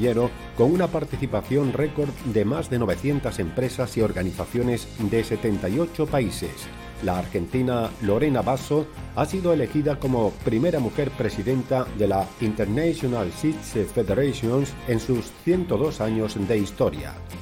semillero con una participación récord de más de 900 empresas y organizaciones de 78 países. La argentina Lorena Basso ha sido elegida como primera mujer presidenta de la International Seeds Federation en sus 102 años de historia.